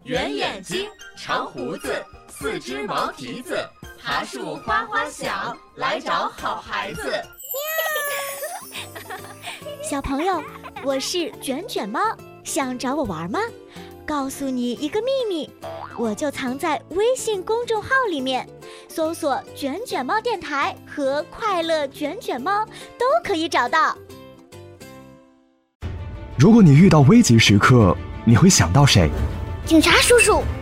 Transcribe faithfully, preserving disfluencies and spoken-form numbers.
圆眼睛，长胡子，四只毛蹄子，爬树哗哗响，来找好孩子。 小朋友，我是卷卷猫，想找我玩吗？告诉你一个秘密，我就藏在微信公众号里面，搜索卷卷猫电台和快乐卷卷猫都可以找到。 如果你遇到危急时刻，你会想到谁？ 警察叔叔。